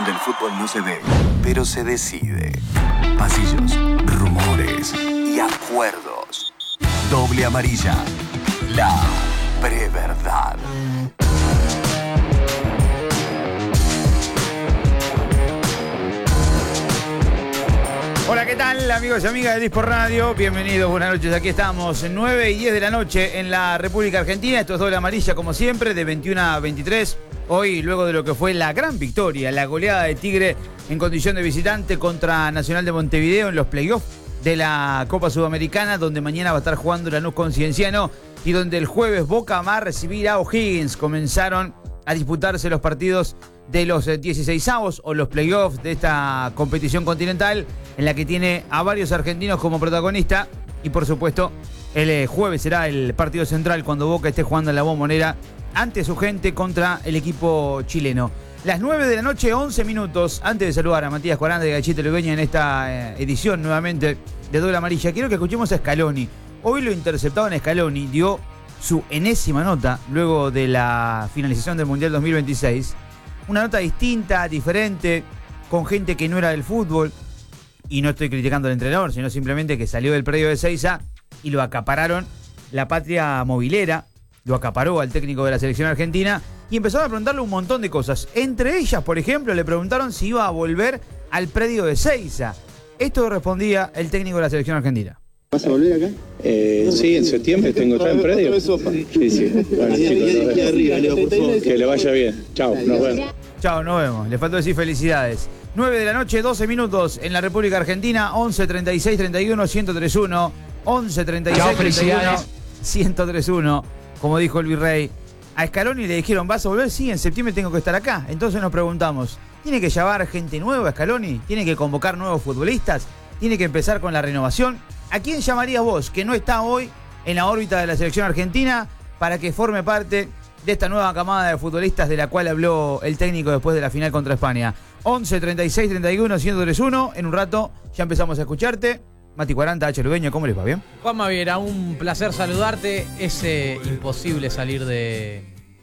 donde el fútbol no se ve, pero se decide. Pasillos, rumores y acuerdos. Doble amarilla. La preverdad. Hola, ¿qué tal, amigos y amigas de Disport Radio? Bienvenidos, buenas noches. Aquí estamos, 9 y 10 de la noche en la República Argentina. Esto es Doble Amarilla, como siempre, de 21 a 23. Hoy, luego de lo que fue la gran victoria, la goleada de Tigre en condición de visitante contra Nacional de Montevideo en los playoffs de la Copa Sudamericana, donde mañana va a estar jugando Lanús con Cienciano y donde el jueves Boca va a recibir a O'Higgins. Comenzaron a disputarse los partidos de los 16avos o los playoffs de esta competición continental, en la que tiene a varios argentinos como protagonista. Y por supuesto, el jueves será el partido central cuando Boca esté jugando en la Bombonera ante su gente contra el equipo chileno. Las 9 de la noche, 11 minutos. Antes de saludar a Matías Cuaranda y Gachito Lubeña en esta edición nuevamente de Doble Amarilla, quiero que escuchemos a Scaloni. Hoy lo interceptaban a Scaloni, dio su enésima nota luego de la finalización del Mundial 2026. Una nota distinta, diferente, con gente que no era del fútbol. Y no estoy criticando al entrenador, sino simplemente que salió del predio de Ezeiza y lo acapararon la patria movilera, lo acaparó al técnico de la selección argentina y empezaron a preguntarle un montón de cosas. Entre ellas, por ejemplo, le preguntaron si iba a volver al predio de Ezeiza. Esto respondía el técnico de la selección argentina. ¿Vas a volver acá? Sí, en septiembre tengo ya en predio. Sí. Bueno, chicos, aquí arriba, Leo, por favor. que le vaya bien. Chao, nos vemos. Chao, nos vemos. Le faltó decir felicidades. 9 de la noche, 12 minutos en la República Argentina. 11 36 31 1031. 11 36 31 1031. Como dijo el virrey. A Scaloni le dijeron, ¿vas a volver? Sí, en septiembre tengo que estar acá. Entonces nos preguntamos, ¿tiene que llevar gente nueva Scaloni? ¿Tiene que convocar nuevos futbolistas? ¿Tiene que empezar con la renovación? ¿A quién llamarías vos que no está hoy en la órbita de la selección argentina para que forme parte de esta nueva camada de futbolistas de la cual habló el técnico después de la final contra España? 11 36 31 1031. En un rato ya empezamos a escucharte. Mati 40, H. Lubeño, ¿cómo les va? ¿Bien? Juanma Viera, un placer saludarte. Es imposible salir de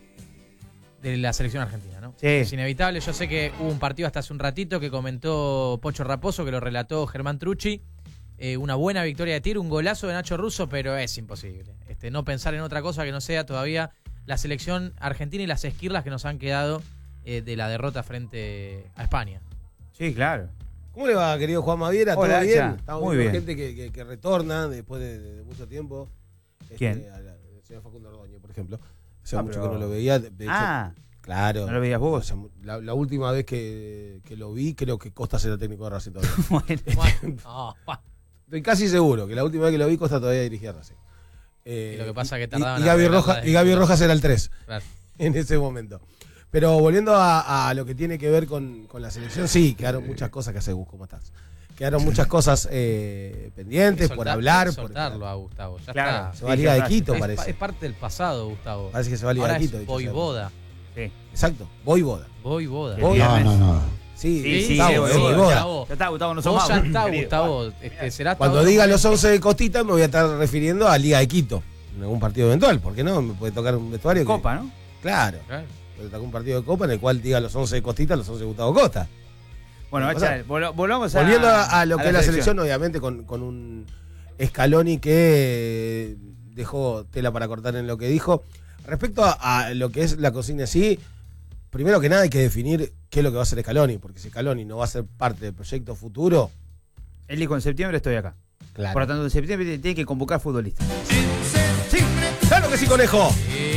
la selección argentina, ¿no? Sí. Es inevitable. Yo sé que hubo un partido hasta hace un ratito que comentó Pocho Raposo, que lo relató Germán Trucci. Una buena victoria de Tigre, un golazo de Nacho Russo, pero es imposible. No pensar en otra cosa que no sea todavía la selección argentina y las esquirlas que nos han quedado de la derrota frente a España. Sí, claro. ¿Cómo le va, querido Juanma Viera? ¿Todo Hola, bien? Hacha. Estamos Muy viendo bien. gente que retorna después de mucho tiempo. ¿Quién? El señor Facundo Ordóñez, por ejemplo. Hace Ah, mucho pero- que no lo veía. De hecho, claro. ¿No lo veías vos? La última vez que lo vi, creo que Costas era técnico de Racing todavía. Bueno, Estoy casi seguro que la última vez que lo vi, Costas todavía dirigía Racing. Y lo que pasa es que tardaban y en Gaby arreglar la Rojas, Rojas era el 3 claro. en ese momento. Pero volviendo a lo que tiene que ver con la selección, sí, quedaron muchas cosas que hacer, Gus, ¿cómo estás? Quedaron muchas cosas pendientes por hablar. Soltarlo a Gustavo. Ya Claro. está. Se va a Liga de Quito, Es parece. parte del pasado, Gustavo. Parece que se va a Liga Ahora de Quito. es dicho sea de Voivoda. Sí. paso. Exacto, Voivoda. Voivoda. Voivoda. Sí, Sí, Gustavo, sí, Voivoda. Gustavo. Ya está, Gustavo, no Vos somos ya más. está, Querido. Gustavo. Será Cuando todo- diga los 11 de Costita, me voy a estar refiriendo a Liga de Quito. En algún partido eventual, ¿por qué no? Me puede tocar un vestuario. Copa, ¿no? Claro. Claro. Puede tocar un partido de Copa en el cual diga los 11 de Costita, los 11 de Gustavo Costa. Bueno, Hacha, volvamos Volviendo a lo que es la selección. selección, obviamente con un Scaloni que dejó tela para cortar en lo que dijo. Respecto a lo que es la consigna sí, primero que nada hay que definir qué es lo que va a hacer Scaloni, porque si Scaloni no va a ser parte del proyecto futuro, Él dijo, en septiembre estoy acá. claro. Por lo tanto, en septiembre tiene que convocar futbolistas. Sí, claro que sí, conejo.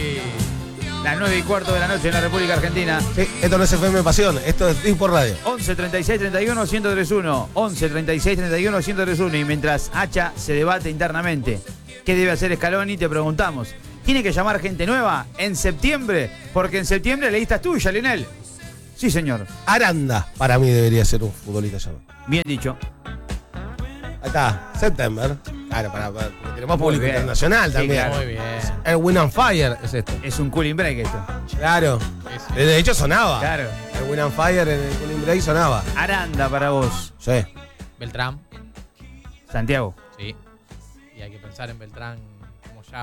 Las 9 y cuarto de la noche en la República Argentina. Sí, esto no es FM Pasión, esto es Disport Radio. 11 36 31 1031. 11 36 31 1031. Y mientras Hacha se debate internamente qué debe hacer Scaloni, te preguntamos, ¿tiene que llamar gente nueva en septiembre? Porque en septiembre la lista es tuya, Lionel. Sí, señor. Aranda, para mí debería ser un futbolista llamado. Bien dicho. Ahí está, September. Claro, porque tenemos Muy público bien. internacional Sí, también. claro. Muy bien. El Win and Fire es esto. Es un cooling break esto. Claro. Sí. De hecho sonaba. Claro. El Win and Fire en el Cooling Break sonaba. Aranda para vos. Sí. Beltrán. Santiago. Sí. Y hay que pensar en Beltrán como ya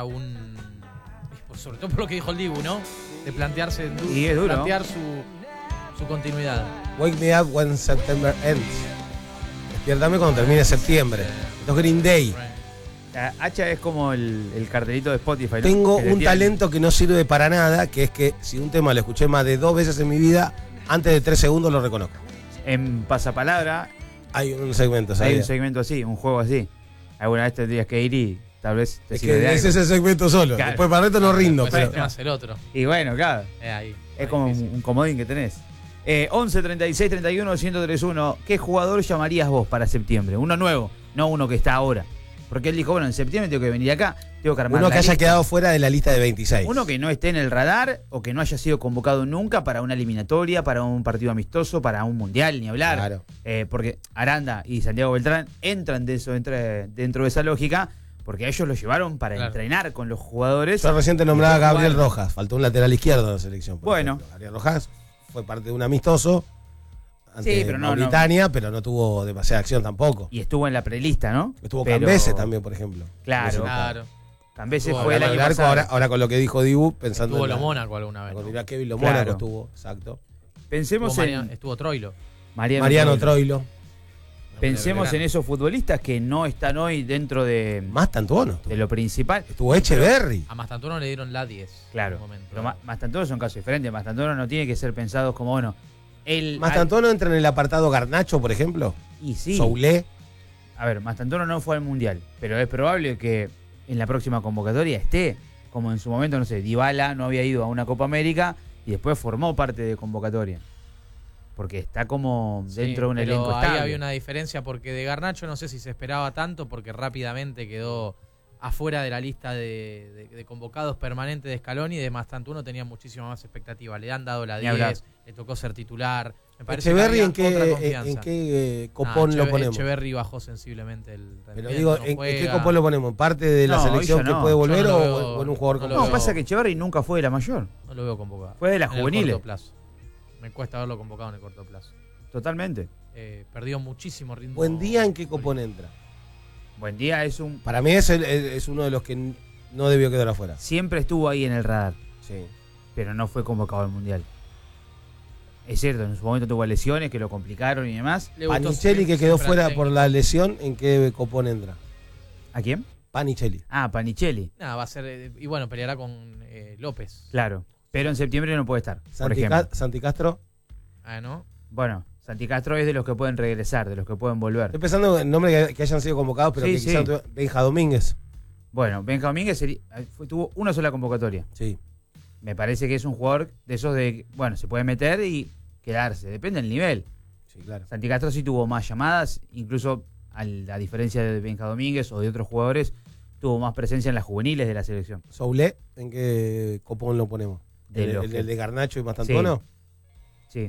sobre todo por lo que dijo el Dibu, ¿no? De plantearse Y es duro. plantear su continuidad. Wake Me Up When September Ends. Despiértame cuando termine septiembre. Los Green Day. La hacha es como el cartelito de Spotify, ¿no? Tengo Que le un tiran. talento que no sirve para nada, que es que si un tema lo escuché más de 2 veces en mi vida, antes de 3 segundos lo reconozco. En Pasapalabra Hay un segmento, hay ¿sabes? un segmento así, un juego así. Alguna vez tendrías que ir y tal vez te Es sirve de que algo. ese es el segmento solo. Claro. Después para el resto no rindo. Pues Pero este va a ser otro. Y bueno, claro, Ahí. es como un comodín que tenés. 11 36 31 1031. ¿Qué jugador llamarías vos para septiembre? Uno nuevo, no uno que está ahora. Porque él dijo, bueno, en septiembre tengo que venir acá, tengo que armar uno la que haya lista. quedado fuera de la lista de 26. Uno que no esté en el radar o que no haya sido convocado nunca para una eliminatoria, para un partido amistoso, para un mundial, ni hablar. Claro. Porque Aranda y Santiago Beltrán entran dentro de esa lógica, porque a ellos los llevaron para Claro. entrenar con los jugadores. Yo reciente nombraba a Gabriel Jugar. Rojas. Faltó un lateral izquierdo en la selección. por Bueno. ejemplo. Gabriel Rojas fue parte de un amistoso ante Sí, pero no, Mauritania, pero no tuvo demasiada acción tampoco. Y estuvo en la prelista, ¿no? Estuvo Pero- Cambese también, por ejemplo. Claro. Claro. Cambese Estuvo fue el hablando año Del arco, pasado. ahora con lo que dijo Dibu, pensando Estuvo en lo la- Mónaco alguna vez. la ¿no? continuidad, Kevin Lo Claro. Mónaco estuvo, exacto. Pensemos Estuvo, en estuvo Troilo. Mariano Troilo. Pensemos en esos futbolistas que no están hoy dentro de Mastantuono. de lo principal. Estuvo Echeverry. A Mastantuono le dieron la 10. Claro, en un momento. pero Mastantuono es un caso diferente. Mastantuono no tiene que ser pensado como, bueno, él... Mastantuono entra en el apartado Garnacho, por ejemplo. Y sí, Soulé. a ver, Mastantuono no fue al Mundial, pero es probable que en la próxima convocatoria esté, como en su momento, no sé, Dybala no había ido a una Copa América y después formó parte de convocatoria. Porque está como Sí, dentro de un pero elenco ahí estable. había una diferencia porque de Garnacho no sé si se esperaba tanto porque rápidamente quedó afuera de la lista de convocados permanentes de Scaloni y de Mastantuono tenía muchísima más expectativa. Le han dado la Ni hablar. 10, le tocó ser titular. Me parece Echeverry, que había otra confianza. ¿en qué copón lo ponemos? Echeverry bajó sensiblemente el Pero rendimiento, digo, no ¿en juega. qué copón lo ponemos? ¿Parte de la No, selección hoy que ya no. puede volver Yo no lo o veo- en un jugador no como lo No, veo. pasa que Echeverry nunca fue de la mayor. No lo veo convocado. Fue de las En el juveniles. corto plazo. Me cuesta verlo convocado en el corto plazo. Totalmente. Perdió muchísimo ritmo. Buen día, ¿en qué copón entra? Buen día es un... Para mí es uno de los que no debió quedar afuera. Siempre estuvo ahí en el radar, Sí. pero no fue convocado al Mundial. Es cierto, en su momento tuvo lesiones que lo complicaron y demás. Le gustó Panicelli, que quedó siempre al fuera técnico. por la lesión, ¿en qué copón entra? ¿A quién? Panicelli. Ah, Panicelli, Nada, va a ser. Y bueno, peleará con López. claro. Pero en septiembre no puede estar, por Santi, ejemplo. Santi Castro. Ah, ¿no? Bueno, Santi Castro es de los que pueden regresar, de los que pueden volver. Estoy pensando en nombres que hayan sido convocados, pero Sí, que sí. quizás no tuvo- Benja Domínguez. Bueno, Benja Domínguez tuvo una sola convocatoria. Sí. Me parece que es un jugador de esos de, bueno, se puede meter y quedarse, depende del nivel. Sí, claro. Santi Castro sí tuvo más llamadas, incluso a diferencia de Benja Domínguez o de otros jugadores, tuvo más presencia en las juveniles de la selección. Soulé, ¿en qué copón lo ponemos? De los ¿El que- de Garnacho y Mastantuono? Sí.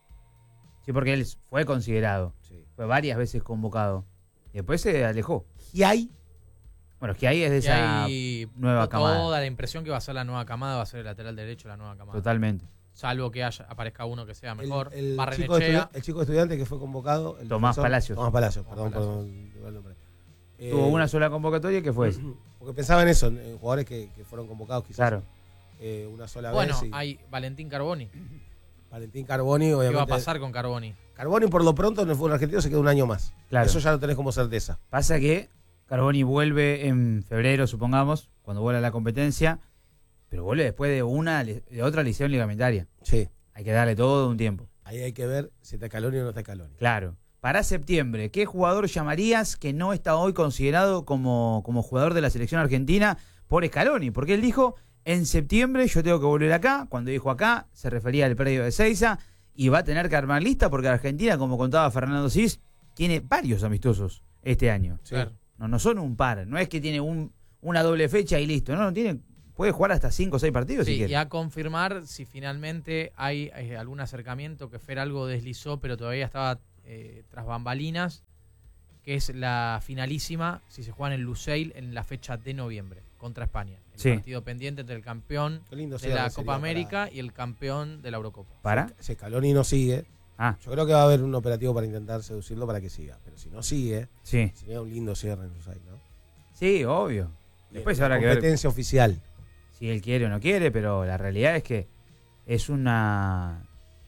Sí, porque él fue considerado, Sí. fue varias veces convocado. Y después se alejó. Giai. Bueno, es que ahí es de Y esa hay nueva camada. toda la impresión que va a ser la nueva camada, va a ser el lateral derecho la nueva camada. Totalmente. Salvo que aparezca uno que sea mejor. El Barrenechea. chico estudiante que fue convocado. El Tomás defensor- Palacios. Tomás Palacios, perdón Palacios. por el nombre. Tuvo una sola convocatoria que fue esa. Porque pensaba en eso, en jugadores que fueron convocados quizás Claro. una sola Bueno, vez. Y hay Valentín Carboni. Valentín Carboni, ¿Qué obviamente. va a pasar con Carboni? Carboni por lo pronto en el fútbol argentino se queda un año más. Claro. Eso ya lo tenés como certeza. Pasa que Carboni vuelve en febrero, supongamos, cuando vuelve a la competencia, pero vuelve después de otra lesión ligamentaria. Sí. Hay que darle todo un tiempo. Ahí hay que ver si está Scaloni o no está Scaloni. Claro. Para septiembre, ¿qué jugador llamarías que no está hoy considerado como jugador de la selección argentina por Scaloni? Porque él dijo, en septiembre yo tengo que volver acá. Cuando dijo acá, se refería al predio de Seiza y va a tener que armar lista porque Argentina, como contaba Fernando Cis, tiene varios amistosos este año. Sí. Claro. No son un par. No es que tiene una doble fecha y listo. No, puede jugar hasta 5 o 6 partidos si Sí, quiere. y a confirmar si finalmente hay algún acercamiento que Fer algo deslizó, pero todavía estaba tras bambalinas, que es la finalísima, si se juega en el Lusail en la fecha de noviembre, contra España. El Sí. partido pendiente entre el campeón Qué lindo de cierre la sería Copa América y el campeón de la Eurocopa. ¿Para? Si Scaloni no sigue, Ah, yo creo que va a haber un operativo para intentar seducirlo para que siga. Pero si no sigue, sí. sería un lindo cierre en Lusail, ¿no? Sí, obvio. Después La habrá que ver competencia oficial. si él quiere o no quiere, pero la realidad es que es una...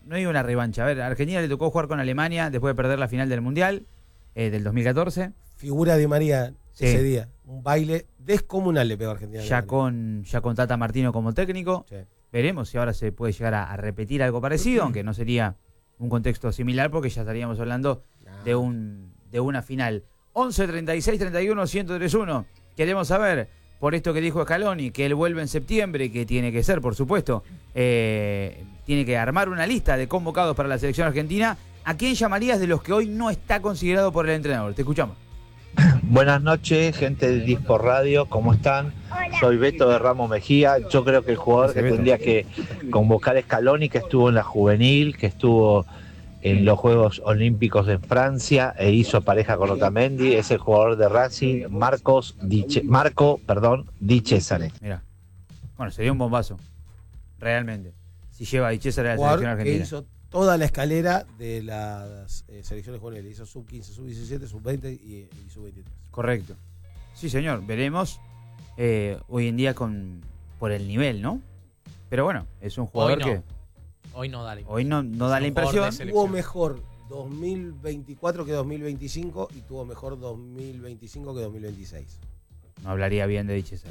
no hay una revancha. A ver, a Argentina le tocó jugar con Alemania después de perder la final del Mundial del 2014. Figura de María Sí. ese día. Un baile descomunal le pegó a Argentina. Ya con Tata Martino como técnico. Sí. Veremos si ahora se puede llegar a repetir algo parecido, aunque no sería un contexto similar porque ya estaríamos hablando de una final. 11 36 31 1031. Queremos saber, por esto que dijo Scaloni, que él vuelve en septiembre, que tiene que ser, por supuesto, tiene que armar una lista de convocados para la selección argentina. ¿A quién llamarías de los que hoy no está considerado por el entrenador? Te escuchamos. Buenas noches, gente de Dispo Radio, ¿cómo están? Soy Beto de Ramos Mejía. Yo creo que el jugador que tendría que convocar es Scaloni, que estuvo en la juvenil, que estuvo en los Juegos Olímpicos de Francia e hizo pareja con Otamendi, es el jugador de Racing, Marco Di Cesare. Mira, bueno, sería un bombazo, realmente, si lleva a Di Cesare a la Jugador selección que argentina. hizo toda la escalera de las selecciones juveniles. Hizo sub-15, sub-17, sub-20 y sub-23. Correcto. Sí, señor, veremos hoy en día por el nivel, ¿no? Pero bueno, es un jugador que Hoy no da la hoy no da la impresión. Tuvo mejor 2024 que 2025 y tuvo mejor 2025 que 2026. No hablaría bien de Di Cesare.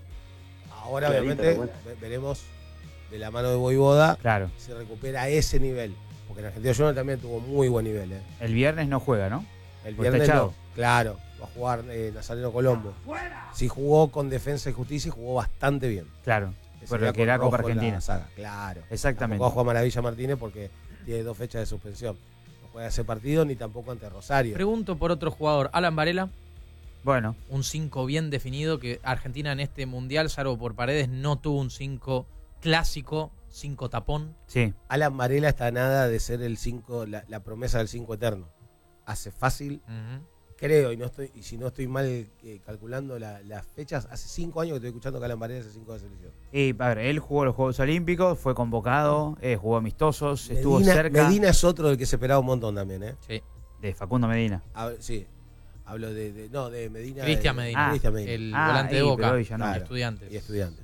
Ahora, Clarito, obviamente, bueno. veremos de la mano de Voivoda Claro, si recupera ese nivel. Porque en Argentina Juniors también tuvo muy buen nivel. el viernes no juega, ¿no? El Pues viernes está echado. no. Claro, va a jugar Nazareno Colombo. Sí jugó con Defensa y Justicia y jugó bastante bien. Claro, Ese pero día que era con Copa Rojo en la Argentina. saga. Claro. Exactamente. Tampoco juega Maravilla Martínez porque tiene 2 fechas de suspensión. No juega ese partido ni tampoco ante Rosario. Pregunto por otro jugador, Alan Varela, Bueno, un 5 bien definido, que Argentina en este mundial, salvo por Paredes, no tuvo un 5 clásico, 5 tapón. sí. Alan Varela está a nada de ser el 5, la promesa del 5 eterno. Hace fácil, creo, y si no estoy mal calculando las fechas, hace 5 años que estoy escuchando que Alan Varela es el 5 de selección. Y a ver, él jugó los Juegos Olímpicos, fue convocado, jugó amistosos, estuvo cerca Medina es otro del que se esperaba un montón también, ¿eh? Sí. de Facundo Medina. Sí, hablo de Medina. Cristian Medina, Cristian Medina. el volante de pero Boca, hoy ya no. Claro. Estudiantes. Y Estudiantes.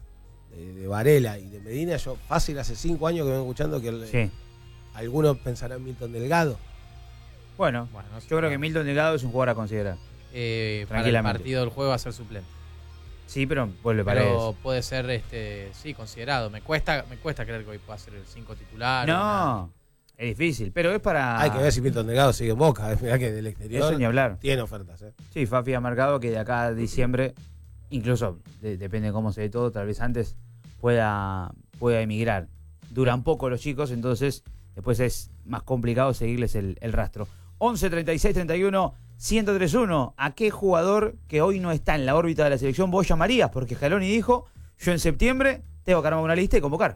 De Varela y de Medina, yo fácil hace 5 años que vengo escuchando que Sí. algunos pensarán en Milton Delgado. Bueno, Bueno, no sé. yo creo que Milton Delgado es un jugador a considerar. Para el Tranquilamente. partido del juego va a ser suplente. Sí, pero vuelve Paredes. Pero puede ser, sí, considerado. Me cuesta creer que hoy pueda ser el 5 titular. No, es difícil, pero es para... Hay que ver si Milton Delgado sigue en Boca. Mirá que del exterior Eso ni hablar. tiene ofertas. Sí, Fafi ha marcado que de acá a diciembre, incluso depende de cómo se dé todo, tal vez antes pueda emigrar. Duran poco los chicos, entonces después es más complicado seguirles el rastro. 11 36 31 1031. ¿A qué jugador que hoy no está en la órbita de la selección vos llamarías? Porque Scaloni dijo, yo en septiembre tengo que armar una lista y convocar.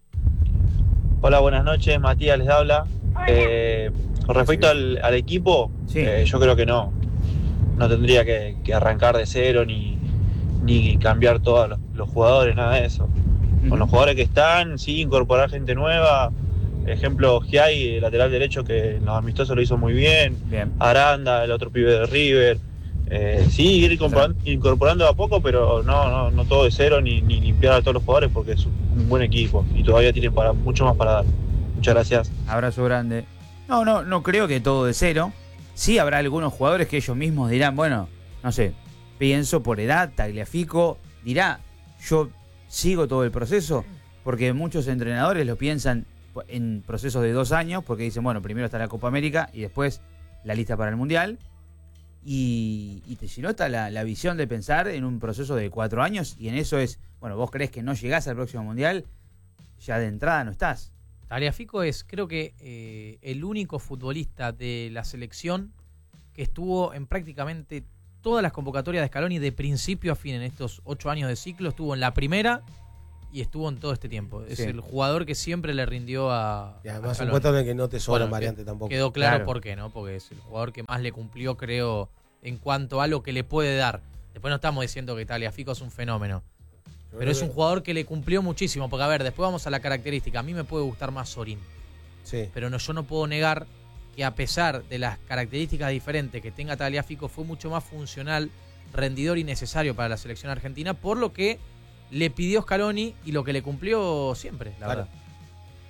Hola, buenas noches, Matías les habla. Con respecto al equipo, Sí. yo creo que no tendría que arrancar de cero ni cambiar todos los jugadores, nada de eso. Con los jugadores que están, sí, incorporar gente nueva. Ejemplo, Giai, lateral derecho, que en los amistosos lo hizo muy bien. Bien. Aranda, el otro pibe de River. Sí, ir incorporando a poco, pero no todo de cero, ni limpiar a todos los jugadores, porque es un buen equipo y todavía tienen mucho más para dar. Muchas gracias. Abrazo grande. No creo que todo de cero. Sí habrá algunos jugadores que ellos mismos dirán, bueno, no sé, pienso por edad, Tagliafico dirá, yo sigo todo el proceso, porque muchos entrenadores lo piensan en procesos de 2 años, porque dicen, bueno, primero está la Copa América y después la lista para el Mundial. Y si no está la visión de pensar en un proceso de 4 años, y en eso es, bueno, vos crees que no llegás al próximo Mundial, ya de entrada no estás. Tagliafico es, creo que, el único futbolista de la selección que estuvo en prácticamente todas las convocatorias de Scaloni de principio a fin en estos 8 años de ciclo. Estuvo en la primera y estuvo en todo este tiempo. Es Sí. el jugador que siempre le rindió a Y además, Scaloni. un puesto en el que no te sobran Bueno, variantes tampoco. Quedó claro, Claro. por qué, ¿no? Porque es el jugador que más le cumplió, creo, en cuanto a lo que le puede dar. Después no estamos diciendo que Tagliafico es un fenómeno, Yo pero creo es un que- jugador que le cumplió muchísimo. Porque, a ver, después vamos a la característica. A mí me puede gustar más Sorín, Sí. pero yo no puedo negar que a pesar de las características diferentes que tenga Tagliafico, fue mucho más funcional, rendidor y necesario para la selección argentina, por lo que le pidió Scaloni y lo que le cumplió siempre, la Claro. verdad.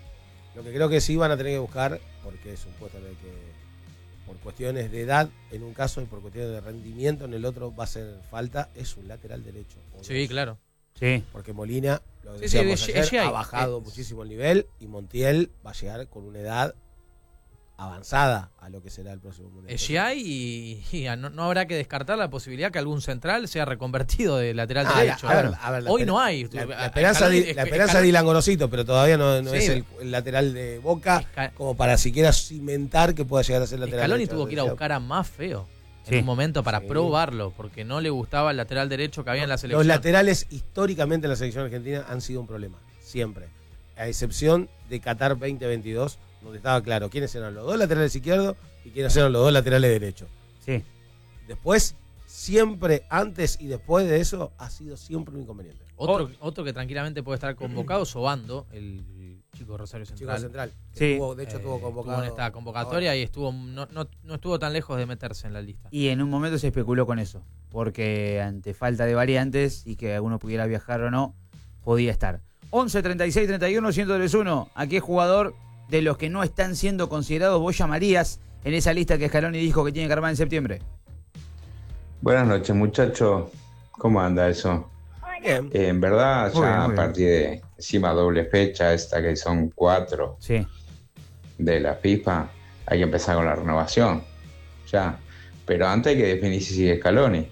Lo que creo que sí van a tener que buscar, porque es un puesto en el que, por cuestiones de edad, en un caso, y por cuestiones de rendimiento, en el otro va a hacer falta, es un lateral derecho. Sí, claro. Sí. Porque Molina, lo Sí, decíamos sí, ayer, Eshai, ha bajado muchísimo el nivel, y Montiel va a llegar con una edad avanzada a lo que será el próximo mundial. Y no habrá que descartar la posibilidad que algún central sea reconvertido de lateral derecho. Hoy no hay. La esperanza de Dylan Gorosito, pero todavía no Sí. es el lateral de Boca como para siquiera cimentar que pueda llegar a ser lateral Scaloni derecho. tuvo que ir a buscar a más feo Sí. en un momento para Sí. probarlo, porque no le gustaba el lateral derecho que había en la Los selección. laterales históricamente en la selección argentina han sido un problema, siempre. A excepción de Qatar 2022, donde estaba claro quiénes eran los dos laterales izquierdos y quiénes eran los dos laterales derechos. Sí. Después, siempre, antes y después de eso, ha sido siempre un inconveniente. Otro que tranquilamente puede estar convocado, Sobando, el chico Rosario Chico Central. central. Sí. De hecho, estuvo convocado. Estuvo en esta convocatoria y no estuvo tan lejos de meterse en la lista. Y en un momento se especuló con eso, porque ante falta de variantes y que alguno pudiera viajar o no, podía estar. 11 36 31 131. ¿A qué jugador de los que no están siendo considerados vos llamarías en esa lista que Scaloni dijo que tiene que armar en septiembre? Buenas noches, muchachos. ¿Cómo anda eso? Bien. En verdad, Muy ya bien, muy a bien. partir de encima doble fecha, esta que son 4 Sí. de la FIFA, hay que empezar con la renovación. Ya. Pero antes hay que definir si sigue Scaloni.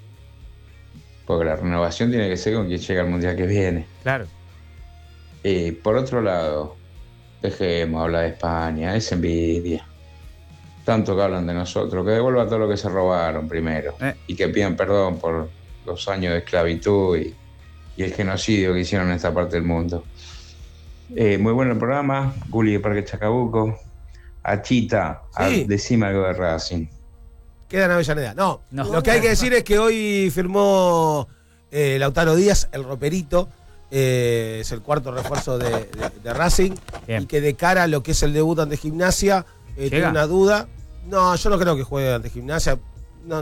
Porque la renovación tiene que ser con quien llega al mundial que viene. Claro. Por otro lado, dejemos hablar de España, es envidia. Tanto que hablan de nosotros, que devuelvan todo lo que se robaron primero. Y que pidan perdón por los años de esclavitud y el genocidio que hicieron en esta parte del mundo. Muy bueno el programa, Guli de Parque Chacabuco. Achita, Sí. decime algo de Racing. Queda en Avellaneda. No, No. lo que hay que decir es que hoy firmó Lautaro Díaz, el roperito. Es el cuarto refuerzo de Racing. Bien. Y que de cara a lo que es el debut ante Gimnasia, tiene ¿Llega? una duda. No, yo no creo que juegue ante Gimnasia. No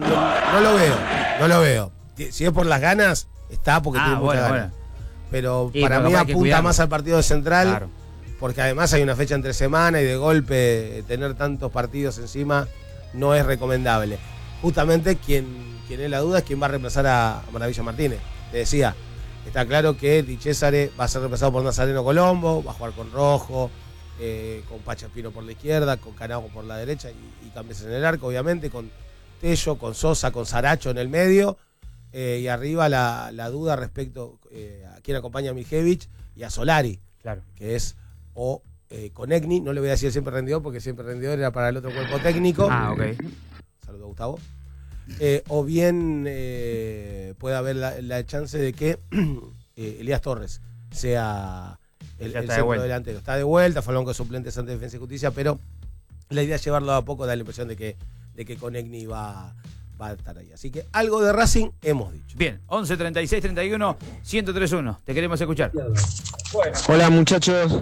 lo veo. Si es por las ganas, está porque tiene muchas ganas. Pero Sí, para pero mí capaz hay que apunta cuidarlo. más al partido de Central. Claro. Porque además hay una fecha entre semana y de golpe tener tantos partidos encima no es recomendable. Justamente quien es la duda es quién va a reemplazar a Maravilla Martínez. Te decía, está claro que Di Cesare va a ser reemplazado por Nazareno Colombo, va a jugar con Rojo, con Pachapino por la izquierda, con Canago por la derecha y cambios en el arco, obviamente, con Tello, con Sosa, con Saracho en el medio. Y arriba la duda respecto a quién acompaña a Mijevich y a Solari, Claro. que es Conegni, no le voy a decir siempre rendidor porque siempre rendidor era para el otro cuerpo técnico. Ok. Saludos, Gustavo. O bien puede haber la chance de que Elías Torres sea el Ya está de centro vuelta. delantero. Está de vuelta, fue con suplentes ante Defensa y Justicia, pero la idea es llevarlo a poco, da la impresión de que Conegni va a estar ahí. Así que algo de Racing hemos dicho. Bien, 11 36 31 1031. Te queremos escuchar. Hola muchachos,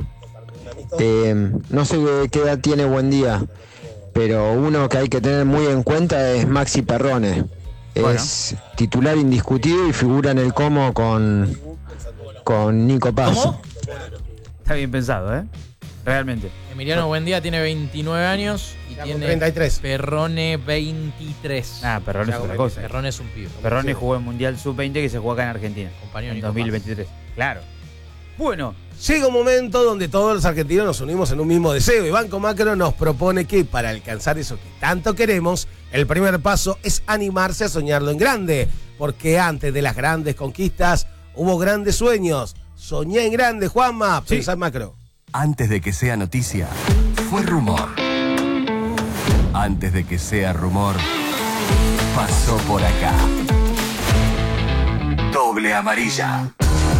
no sé qué edad tiene Buen Día, pero uno que hay que tener muy en cuenta es Maxi Perrone. Es titular indiscutido y figura en el Como con Nico Paz. ¿Cómo? Está bien pensado, ¿eh? Realmente. Emiliano Buendía tiene 29 años y Ya con tiene 33. Perrone 23. Perrone Ya es con otra cosa. Perrone es un pibe. Perrone jugó en Mundial Sub-20 que se jugó acá en Argentina. Compañero En Nico 2023. Claro. Bueno, Llega un momento donde todos los argentinos nos unimos en un mismo deseo y Banco Macro nos propone que para alcanzar eso que tanto queremos, el primer paso es animarse a soñarlo en grande, porque antes de las grandes conquistas hubo grandes sueños. Soñé en grande, Juanma, Sí. pensá en Macro. Antes de que sea noticia, fue rumor. Antes de que sea rumor, pasó por acá. Doble amarilla.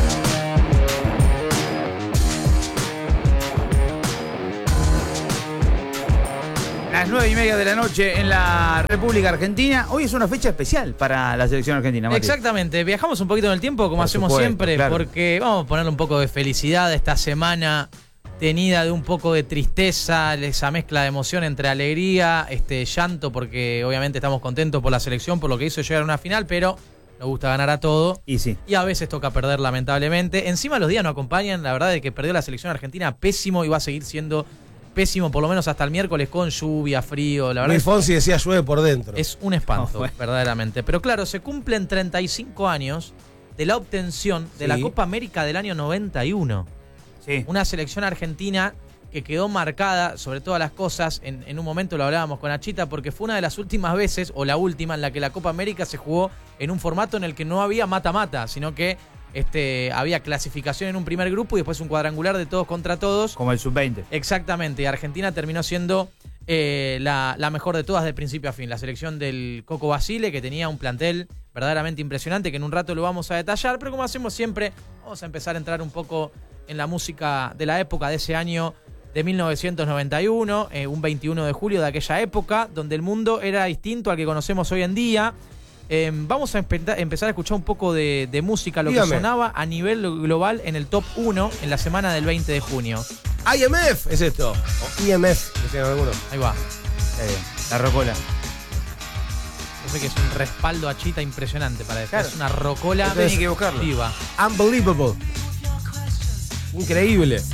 las 9:30 de la noche en la República Argentina. Hoy es una fecha especial para la selección argentina, Mati. Exactamente, viajamos un poquito en el tiempo como Por hacemos supuesto, siempre, claro. porque vamos a ponerle un poco de felicidad esta semana tenida de un poco de tristeza, esa mezcla de emoción entre alegría, llanto, porque obviamente estamos contentos por la selección, por lo que hizo llegar a una final, pero nos gusta ganar a todo. Y sí. Y a veces toca perder, lamentablemente. Encima los días no acompañan, la verdad de que perdió la selección argentina pésimo y va a seguir siendo pésimo por lo menos hasta el miércoles con lluvia, frío. La verdad Luis Fonsi decía llueve por dentro. es un espanto, verdaderamente. Pero claro, se cumplen 35 años de la obtención de la Copa América del año 91. Sí. Una selección argentina que quedó marcada sobre todas las cosas. En un momento lo hablábamos con Achita, porque fue una de las últimas veces, o la última, en la que la Copa América se jugó en un formato en el que no había mata-mata, sino que había clasificación en un primer grupo y después un cuadrangular de todos contra todos. Como el sub-20. Exactamente, y Argentina terminó siendo la mejor de todas de principio a fin. La selección del Coco Basile, que tenía un plantel verdaderamente impresionante, que en un rato lo vamos a detallar, pero como hacemos siempre, vamos a empezar a entrar un poco en la música de la época de ese año de 1991, un 21 de julio de aquella época, donde el mundo era distinto al que conocemos hoy en día. Vamos a empezar a escuchar un poco de música, lo que sonaba a nivel global en el top 1 en la semana del 20 de junio. IMF es esto, o IMF, decían algunos. Ahí va. La rocola. Yo sé que es un respaldo a Chita impresionante para decir. Claro. Es una rocola. Tenés que buscarlo. Viva. Unbelievable. Increíble.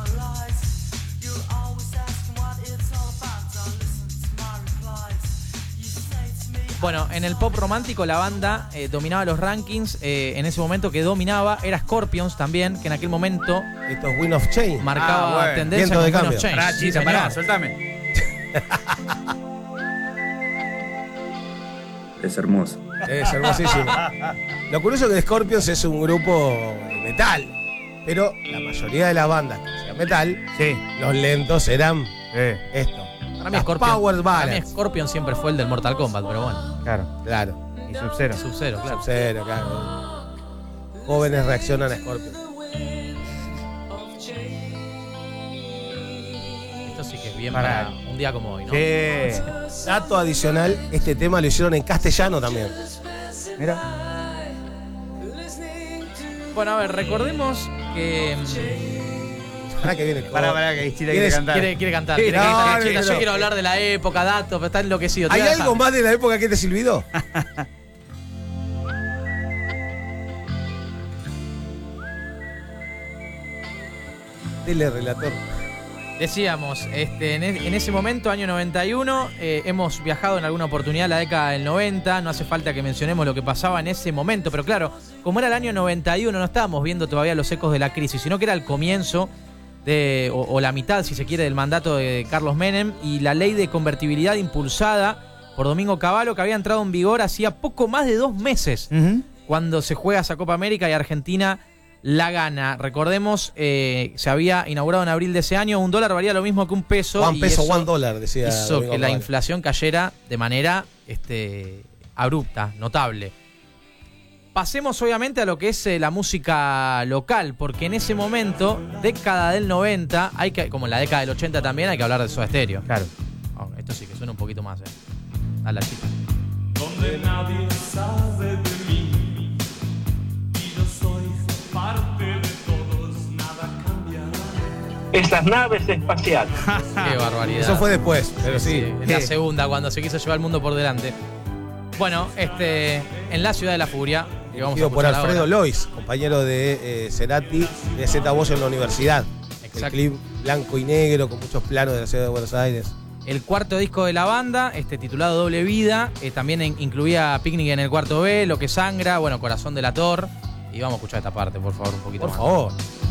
Bueno, en el pop romántico la banda dominaba los rankings. En ese momento que dominaba era Scorpions también, que en aquel momento Esto es Wind of Change. marcaba tendencia Viento de con cambio. Wind of Change. Pará, Sí, Chita, señor. pará, soltame. Es hermoso. Es hermosísimo. Lo curioso es que Scorpions es un grupo de metal, pero la mayoría de las bandas que hacían metal, Sí. los lentos eran esto. Para mí, Las Power Ballads. Scorpion siempre fue el del Mortal Kombat, pero bueno. Claro. Claro. Y Sub-Zero. Sub-Zero, claro. Sub-Zero, claro. Jóvenes reaccionan a Scorpions. Esto sí que es bien Para- para un día como hoy, ¿no? Sí. Dato adicional, este tema lo hicieron en castellano también. Mira. Bueno, a ver, recordemos que Ahora que viene. Pará, que Chita quiere ¿Quieres- cantar. quiere cantar. Sí, quiere no, cantar. no, Chita, no. yo quiero hablar de la época, datos, pero está enloquecido. te ¿Hay voy a algo dejar. más de la época que te silbido? Dele, relator. Decíamos, en ese momento, año 91, hemos viajado en alguna oportunidad a la década del 90, no hace falta que mencionemos lo que pasaba en ese momento, pero claro, como era el año 91, no estábamos viendo todavía los ecos de la crisis, sino que era el comienzo o la mitad, si se quiere, del mandato de Carlos Menem y la ley de convertibilidad impulsada por Domingo Cavallo, que había entrado en vigor hacía poco más de 2 meses, cuando se juega esa Copa América y Argentina la gana. Recordemos, se había inaugurado en abril de ese año, $1 valía lo mismo que $1. $1, y eso $1, decía. hizo Domingo que la Cavallo. inflación cayera de manera abrupta, notable. Pasemos obviamente a lo que es la música local, porque en ese momento, década del 90, como en la década del 80 también, hay que hablar de Soda Stereo. Claro. Esto sí que suena un poquito más, a la chica. Donde nadie sabe de mí y yo soy parte de todos, nada cambiará. Esas naves espaciales. Qué barbaridad. Eso fue después, pero sí. En la segunda, cuando se quiso llevar el mundo por delante. Bueno, en la Ciudad de la Furia, que vamos a Dirigido por escuchar Alfredo ahora. Lois, compañero de Cerati, de Z Voz en la universidad. Exacto. El clip blanco y negro con muchos planos de la ciudad de Buenos Aires. El cuarto disco de la banda, titulado Doble Vida, también incluía Picnic en el cuarto B, Lo que sangra, bueno, Corazón del Ator. Y vamos a escuchar esta parte, por favor, un poquito Por más. favor.